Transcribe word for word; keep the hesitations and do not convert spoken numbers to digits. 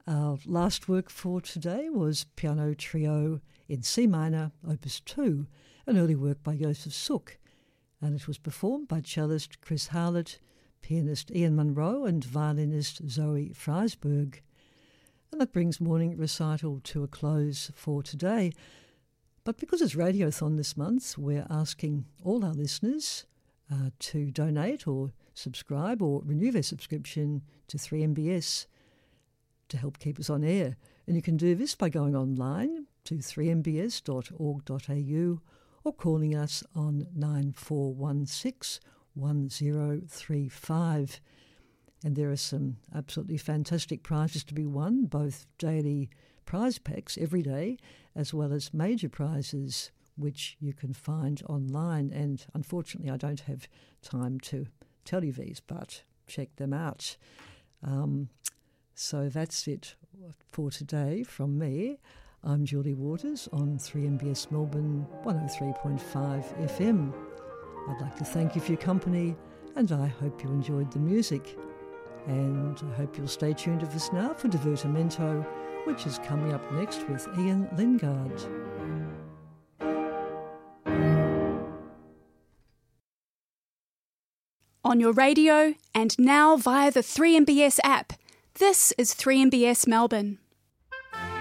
Our last work for today was Piano Trio in C minor, Opus two, an early work by Joseph Suk, and it was performed by cellist Chris Howlett, pianist Ian Munro and violinist Zoe Freisberg. And that brings morning recital to a close for today. But because it's Radiothon this month, we're asking all our listeners uh, to donate or subscribe or renew their subscription to three M B S to help keep us on air. And you can do this by going online to three m b s dot org dot a u or calling us on nine four one six, one zero three five. And there are some absolutely fantastic prizes to be won, both daily prize packs every day, as well as major prizes, which you can find online. And unfortunately, I don't have time to tell you these, but check them out. Um, so that's it for today from me. I'm Julie Waters on three M B S Melbourne one oh three point five F M. I'd like to thank you for your company, and I hope you enjoyed the music. And I hope you'll stay tuned with us now for Divertimento, which is coming up next with Ian Lingard. On your radio and now via the three M B S app, this is three M B S Melbourne.